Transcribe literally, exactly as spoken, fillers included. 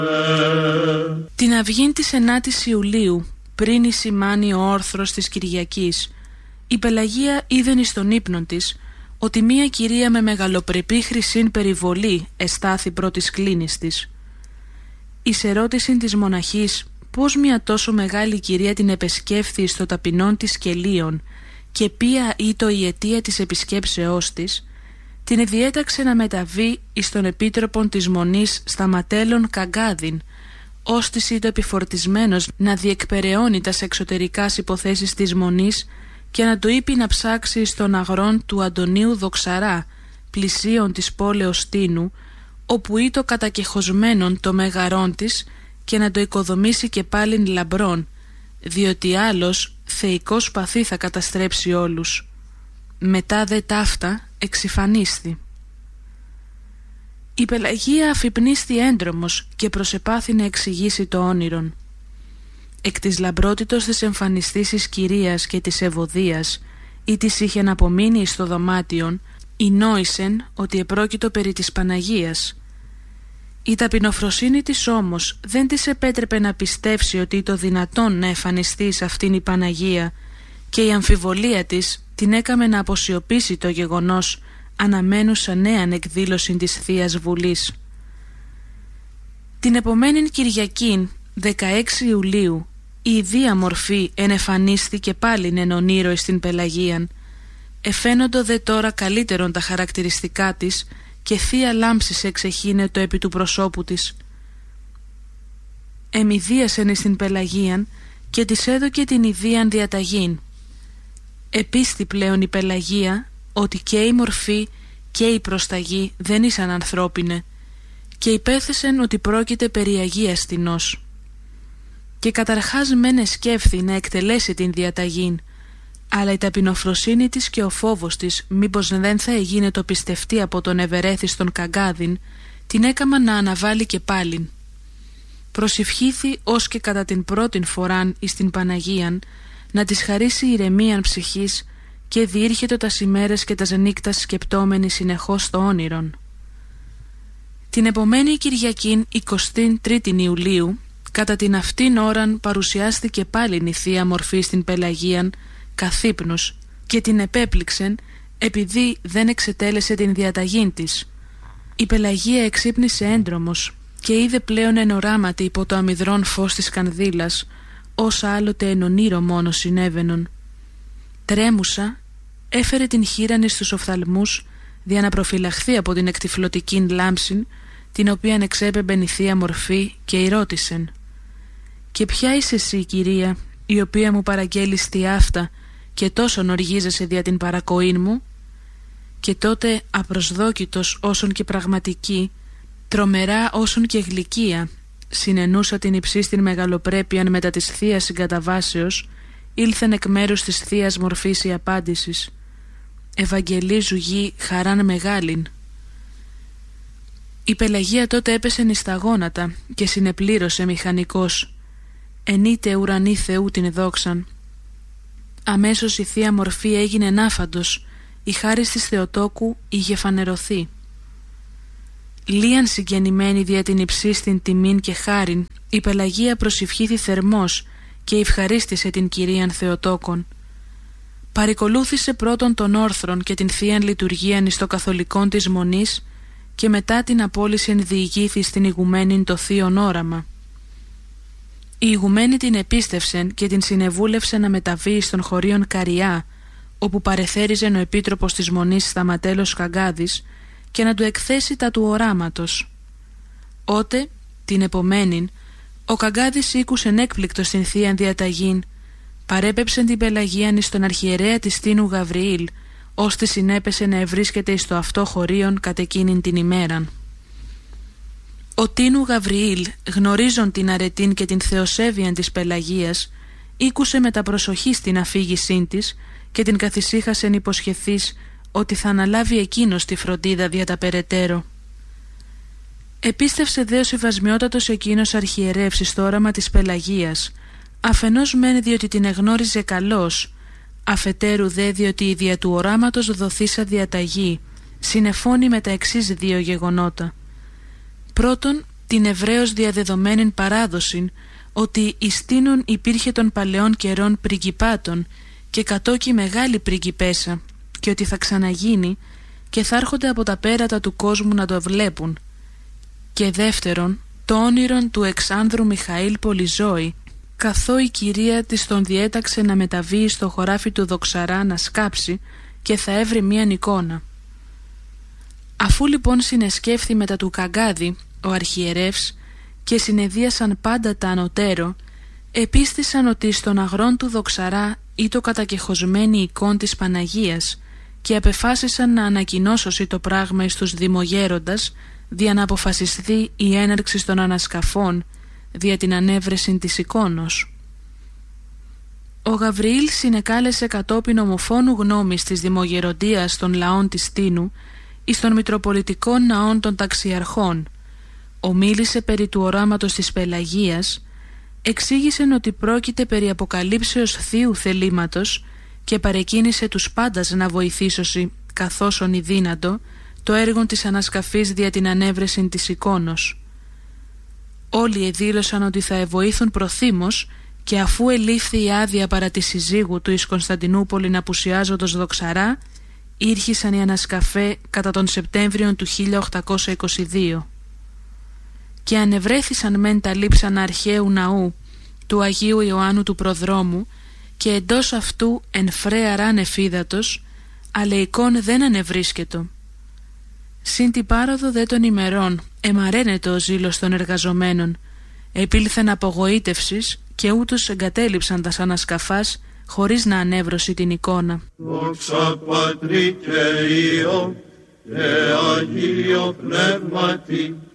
Την αυγήν της ενάτης Ιουλίου, πριν εισημάνει ο όρθρος της Κυριακής, η Πελαγία είδεν εις τον ύπνον της ότι μία κυρία με μεγαλοπρεπή χρυσήν περιβολή εστάθη πρώτης κλίνης της. Εις ερώτησιν της μοναχής πώς μια τόσο μεγάλη κυρία την επεσκέφθη στο ταπεινόν της κελίων και ποια ήτο η αιτία της επισκέψεώς της, την διέταξε να μεταβεί εις τον επίτροπον της Μονής Σταματέλων Καγκάδιν, ώστις ήτο επιφορτισμένος να διεκπεραιώνει τας εξωτερικάς υποθέσεις της Μονής και να το είπε να ψάξει στον αγρόν του Αντωνίου Δοξαρά, πλησίον της πόλεως Τίνου, όπου ήτο κατακεχωσμένον το μεγαρόν της, και να το οικοδομήσει και πάλιν λαμπρόν, διότι άλλος θεϊκός παθή θα καταστρέψει όλους. Μετά δε ταύτα εξυφανίστη. Η Πελαγία αφυπνίστη έντρομος και προσεπάθη να εξηγήσει το όνειρον. Εκ της λαμπρότητος της εμφανιστήσης κυρίας και της ευωδίας, ή της είχεν απομείνει στο δωμάτιον, εινόησεν ότι επρόκειτο περί της Παναγίας. Η ταπεινοφροσύνη της όμως δεν της επέτρεπε να πιστέψει ότι το δυνατόν να εμφανιστεί σε αυτήν η Παναγία, και η αμφιβολία της την έκαμε να αποσιωπήσει το γεγονός, αναμένουσα νέαν εκδήλωση της Θείας Βουλής. Την επομένην Κυριακήν, δεκαέξι Ιουλίου, η ιδία μορφή ενεφανίστηκε πάλιν εν ονείρο στην Πελαγίαν. Εφαίνοντο δε τώρα καλύτερον τα χαρακτηριστικά της και θεία λάμψης εξεχύνετο επί του προσώπου της. Εμιδίασεν εις την Πελαγίαν και της έδωκε την ιδίαν διαταγήν. Επίστη πλέον η Πελαγία ότι και η μορφή και η προσταγή δεν ήσαν ανθρώπινε, και υπέθεσεν ότι πρόκειται περί Αγίας Τινός. Και καταρχάς μένε σκέφθη να εκτελέσει την διαταγήν, αλλά η ταπεινοφροσύνη της και ο φόβος της μήπως δεν θα εγίνε το πιστευτεί από τον ευερέθιστον Καγκάδιν, την έκαμα να αναβάλει και πάλιν. Προσευχήθη ως και κατά την πρώτην φοράν εις την Παναγίαν να της χαρίσει ηρεμίαν ψυχής, και διήρχετο τας ημέρες και τας νύκτας σκεπτόμενη συνεχώς το όνειρον. Την επομένη Κυριακήν εικοστή τρίτη Ιουλίου, κατά την αυτήν ώραν παρουσιάστηκε πάλιν η Θεία Μορφή στην Πελαγίαν καθύπνους, και την επέπληξεν επειδή δεν εξετέλεσε την διαταγήν της. Η Πελαγία εξύπνησε έντρομος και είδε πλέον εν οράματι υπό το αμυδρόν φως της κανδύλας, όσα άλλοτε εν ονείρο μόνο συνέβαινον. Τρέμουσα έφερε την χείραν εις τους οφθαλμούς, δια να προφυλαχθεί από την εκτυφλωτικήν λάμψην, την οποίαν εξέπεμπεν η Θεία Μορφή, και ρώτησεν: «Και ποια είσαι εσύ, κυρία, η οποία μου παραγγέλεις τι αυτά και τόσο οργίζεσαι δια την παρακοήν μου?» Και τότε απροσδόκητος όσον και πραγματική, τρομερά όσον και γλυκία, συνενούσα την υψίστην μεγαλοπρέπειαν μετά της Θείας συγκαταβάσεως, ήλθεν εκ μέρους της Θείας Μορφής η απάντησης: «Ευαγγελίζου γη χαράν μεγάλην». Η Πελαγία τότε έπεσεν εις τα γόνατα και συνεπλήρωσε μηχανικός: «Ενείτε ουρανή Θεού την δόξαν». Αμέσως η Θεία Μορφή έγινε νάφαντος, η χάρις της Θεοτόκου είχε φανερωθεί. Λίαν συγγενημένη δια την υψίστην τιμήν και χάριν, η Πελαγία προσευχήθη θερμός και ευχαρίστησε την Κυρίαν Θεοτόκον. Παρικολούθησε πρώτον τον όρθρον και την Θείαν Λειτουργίαν εις το καθολικόν της Μονής, και μετά την απόλυσεν διηγήθη στην ηγουμένην το θείον όραμα. Η ηγουμένη την επίστευσεν και την συνεβούλευσε να μεταβεί στον χωρίον Καριά, όπου παρεθέριζεν ο επίτροπος της Μονής Σταματέλος Καγκάδης, και να του εκθέσει τα του οράματος. Ότε, την επομένην, ο Καγκάδης ήκουσεν έκπληκτος την Θείαν Διαταγήν, παρέπεψεν την Πελαγίαν εις τον αρχιερέα της Τίνου Γαβριήλ, ώστε συνέπεσε να ευρίσκεται εις το αυτό χωρίον κατ' εκείνην την ημέραν. Ο Τίνου Γαβριήλ, γνωρίζον την αρετήν και την θεοσέβειαν της Πελαγίας, ήκουσε με τα προσοχή στην αφήγησήν της και την καθησύχασεν υποσχεθείς ότι θα αναλάβει εκείνος τη φροντίδα δια τα περαιτέρω. Επίστευσε δε ο συμβασμιότατος εκείνος αρχιερεύς στο όραμα της Πελαγίας, αφενός μεν διότι την εγνώριζε καλώς, αφετέρου δε διότι η δια του οράματος δοθήσα διαταγή συνεφώνει με τα εξής δύο γεγονότα. Πρώτον, την ευρέως διαδεδομένη παράδοση ότι εις τίνον υπήρχε των παλαιών καιρών πριγκιπάτων και κατόκι μεγάλη πριγκιπέσα και ότι θα ξαναγίνει και θα έρχονται από τα πέρατα του κόσμου να το βλέπουν. Και δεύτερον, το όνειρον του εξάνδρου Μιχαήλ Πολυζώη, καθώ η κυρία της τον διέταξε να μεταβεί στο χωράφι του δοξαρά να σκάψει και θα έβρει μίαν εικόνα. Αφού λοιπόν συνεσκέφθη μετά του Καγκάδη ο αρχιερεύς και συνεδίασαν πάντα τα ανωτέρω, επίστησαν ότι στον αγρόν του δοξαρά ήτο κατακεχωσμένη εικόν της Παναγίας και απεφάσισαν να ανακοινώσωσι το πράγμα εις τους δημογέροντας δια να αποφασιστεί η έναρξη των ανασκαφών δια την ανέβρεση της εικόνος. Ο Γαβριήλ συνεκάλεσε κατόπιν ομοφώνου γνώμης της δημογεροντίας των λαών της Τίνου εις των μητροπολιτικών ναών των ταξιαρχών, ομίλησε περί του οράματος της Πελαγίας, εξήγησε ότι πρόκειται περί αποκαλύψεως θείου θελήματος και παρεκκίνησε τους πάντας να βοηθήσωσι καθώς ον δύνατο το έργο της ανασκαφής δια την ανέβρεση της εικόνος. Όλοι εδήλωσαν ότι θα εβοήθουν προθύμως και αφού ελήφθη η άδεια παρά τη συζύγου του εις Κωνσταντινούπολην απουσιάζοντος δοξαρά, ήρχισαν οι ανασκαφέ κατά τον Σεπτέμβριο του χίλια οκτακόσια είκοσι δύο. Και ανεβρέθησαν μεν τα λείψανα αρχαίου ναού του Αγίου Ιωάννου του Προδρόμου και εντός αυτού εν φρέαραν εφίδατος, αλλά εικόν δεν ανεβρίσκετο. Συν την πάροδο δε των ημερών εμαραίνεται ο ζήλος των εργαζομένων, επήλθεν απογοήτευσης και ούτως εγκατέλειψαν τας ανασκαφάς χωρίς να ανέβρωση την εικόνα. Δόξα Πατρί και Υιό και Αγίο Πνεύματι,